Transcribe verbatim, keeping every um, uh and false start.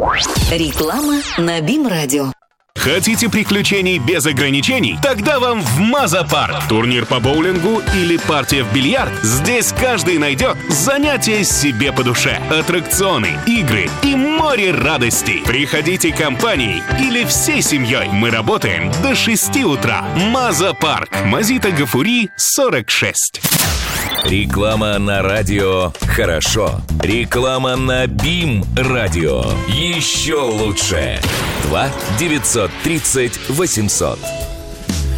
Реклама на БИМ-радио. Хотите приключений без ограничений? Тогда вам в Маза-парк. Турнир по боулингу или партия в бильярд? Здесь каждый найдет занятие себе по душе. Аттракционы, игры и море радостей. Приходите компанией или всей семьей. Мы работаем до шести утра. Маза-парк. Мазита Гафури, сорок шесть. Реклама на радио «Хорошо». Реклама на БИМ-радио. Еще лучше. два девятьсот тридцать восемьсот.